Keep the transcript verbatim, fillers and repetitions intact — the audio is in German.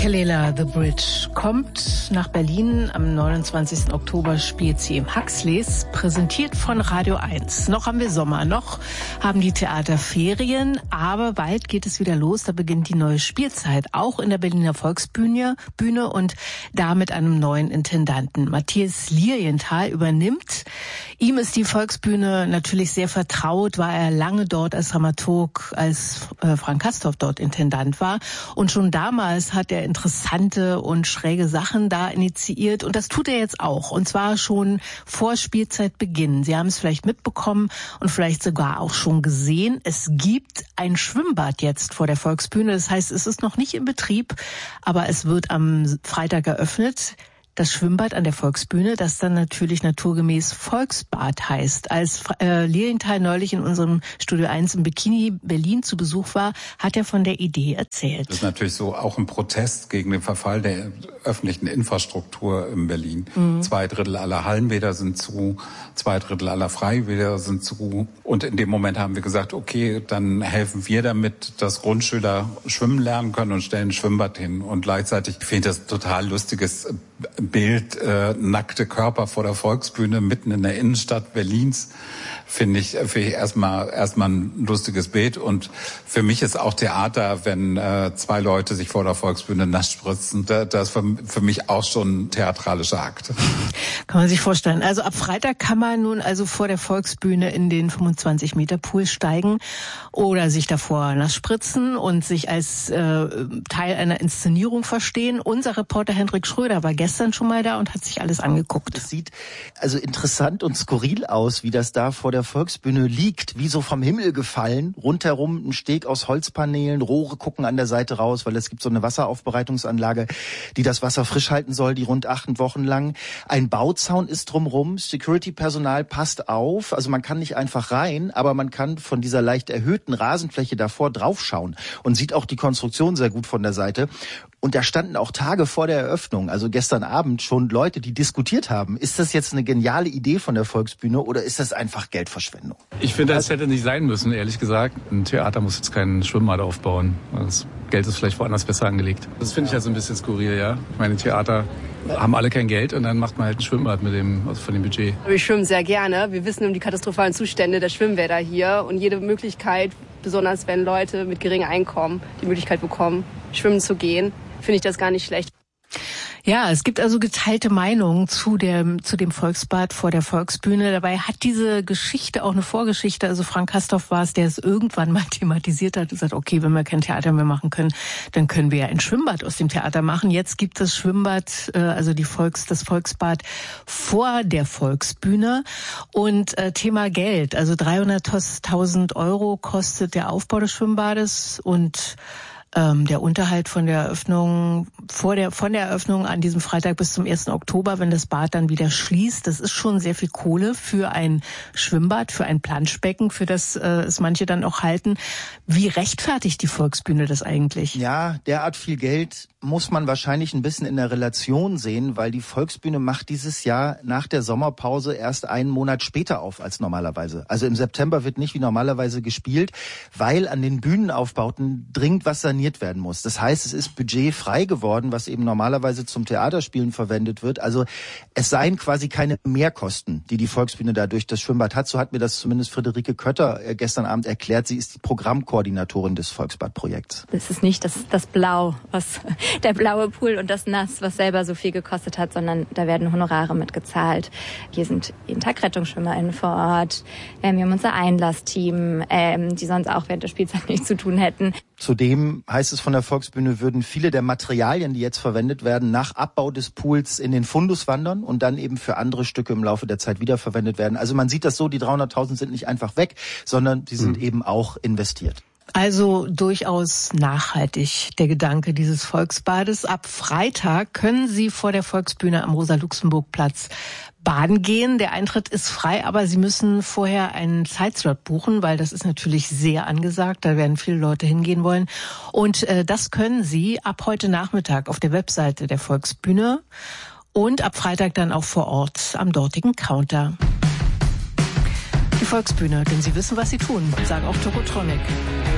Kelela The Bridge kommt nach Berlin. Am neunundzwanzigsten Oktober spielt sie im Huxleys, präsentiert von Radio eins. Noch haben wir Sommer, noch haben die Theater Ferien, aber bald geht es wieder los. Da beginnt die neue Spielzeit, auch in der Berliner Volksbühne Bühne und da mit einem neuen Intendanten. Matthias Lilienthal übernimmt. Ihm ist die Volksbühne natürlich sehr vertraut, war er lange dort als Dramaturg, als äh, Frank Castorf dort Intendant war. Und schon damals hat er interessante und schräge Sachen da initiiert. Und das tut er jetzt auch. Und zwar schon vor Spielzeitbeginn. Sie haben es vielleicht mitbekommen und vielleicht sogar auch schon gesehen. Es gibt ein Schwimmbad jetzt vor der Volksbühne. Das heißt, es ist noch nicht in Betrieb, aber es wird am Freitag eröffnet. Das Schwimmbad an der Volksbühne, das dann natürlich naturgemäß Volksbad heißt. Als äh, Lilienthal neulich in unserem Studio eins im Bikini Berlin zu Besuch war, hat er von der Idee erzählt. Das ist natürlich so auch ein Protest gegen den Verfall der öffentlichen Infrastruktur in Berlin. Mhm. Zwei Drittel aller Hallenbäder sind zu, zwei Drittel aller Freibäder sind zu. Und in dem Moment haben wir gesagt, okay, dann helfen wir damit, dass Grundschüler schwimmen lernen können und stellen ein Schwimmbad hin. Und gleichzeitig finde ich das total lustiges Bild, äh, nackte Körper vor der Volksbühne mitten in der Innenstadt Berlins, finde ich, finde ich erstmal erstmal ein lustiges Bild. Und für mich ist auch Theater, wenn äh, zwei Leute sich vor der Volksbühne nass spritzen, da, das ist für, für mich auch schon ein theatralischer Akt. Kann man sich vorstellen. Also ab Freitag kann man nun also vor der Volksbühne in den fünfundzwanzig Meter Pool steigen oder sich davor nass spritzen und sich als äh, Teil einer Inszenierung verstehen. Unser Reporter Hendrik Schröder war gestern schon mal da und hat sich alles angeguckt. Es sieht also interessant und skurril aus, wie das da vor der Volksbühne liegt, wie so vom Himmel gefallen. Rundherum ein Steg aus Holzpaneelen, Rohre gucken an der Seite raus, weil es gibt so eine Wasseraufbereitungsanlage, die das Wasser frisch halten soll, die rund acht Wochen lang. Ein Bauzaun ist drumrum, Security-Personal passt auf, also man kann nicht einfach rein, aber man kann von dieser leicht erhöhten Rasenfläche davor draufschauen und sieht auch die Konstruktion sehr gut von der Seite. Und da standen auch Tage vor der Eröffnung, also gestern Abend, schon Leute, die diskutiert haben, ist das jetzt eine geniale Idee von der Volksbühne oder ist das einfach Geldverschwendung? Ich finde, es hätte nicht sein müssen, ehrlich gesagt. Ein Theater muss jetzt keinen Schwimmbad aufbauen. Das Geld ist vielleicht woanders besser angelegt. Das finde ich also ein bisschen skurril, ja. Ich meine, Theater haben alle kein Geld und dann macht man halt ein Schwimmbad mit dem, also von dem Budget. Wir schwimmen sehr gerne. Wir wissen um die katastrophalen Zustände der Schwimmbäder hier und jede Möglichkeit, besonders wenn Leute mit geringem Einkommen die Möglichkeit bekommen, schwimmen zu gehen, finde ich das gar nicht schlecht. Ja, es gibt also geteilte Meinungen zu dem, zu dem Volksbad vor der Volksbühne. Dabei hat diese Geschichte auch eine Vorgeschichte. Also Frank Castorf war es, der es irgendwann mal thematisiert hat und gesagt, okay, wenn wir kein Theater mehr machen können, dann können wir ja ein Schwimmbad aus dem Theater machen. Jetzt gibt es Schwimmbad, also die Volks, das Volksbad vor der Volksbühne. Und äh, Thema Geld, also dreihunderttausend Euro kostet der Aufbau des Schwimmbades und Ähm, der Unterhalt von der Eröffnung, vor der, von der Eröffnung an diesem Freitag bis zum ersten Oktober, wenn das Bad dann wieder schließt, das ist schon sehr viel Kohle für ein Schwimmbad, für ein Planschbecken, für das äh, es manche dann auch halten. Wie rechtfertigt die Volksbühne das eigentlich? Ja, derart viel Geld muss man wahrscheinlich ein bisschen in der Relation sehen, weil die Volksbühne macht dieses Jahr nach der Sommerpause erst einen Monat später auf als normalerweise. Also im September wird nicht wie normalerweise gespielt, weil an den Bühnenaufbauten dringend was saniert werden muss. Das heißt, es ist budgetfrei geworden, was eben normalerweise zum Theaterspielen verwendet wird. Also es seien quasi keine Mehrkosten, die die Volksbühne da durch das Schwimmbad hat. So hat mir das zumindest Friederike Kötter gestern Abend erklärt. Sie ist die Programmkoordinatorin des Volksbadprojekts. Es ist nicht das, das Blau, was der blaue Pool und das Nass, was selber so viel gekostet hat, sondern da werden Honorare mitgezahlt. Hier sind jeden Tag RettungsschwimmerInnen vor Ort. Ähm, wir haben unser Einlassteam, ähm, die sonst auch während der Spielzeit nichts zu tun hätten. Zudem heißt es von der Volksbühne, würden viele der Materialien, die jetzt verwendet werden, nach Abbau des Pools in den Fundus wandern und dann eben für andere Stücke im Laufe der Zeit wiederverwendet werden. Also man sieht das so, die dreihunderttausend sind nicht einfach weg, sondern die sind mhm. eben auch investiert. Also durchaus nachhaltig der Gedanke dieses Volksbades. Ab Freitag können Sie vor der Volksbühne am Rosa-Luxemburg-Platz baden gehen. Der Eintritt ist frei, aber Sie müssen vorher einen Zeitslot buchen, weil das ist natürlich sehr angesagt. Da werden viele Leute hingehen wollen. Und äh, das können Sie ab heute Nachmittag auf der Webseite der Volksbühne und ab Freitag dann auch vor Ort am dortigen Counter. Die Volksbühne, denn sie wissen, was sie tun, sagen auch Tokotronic.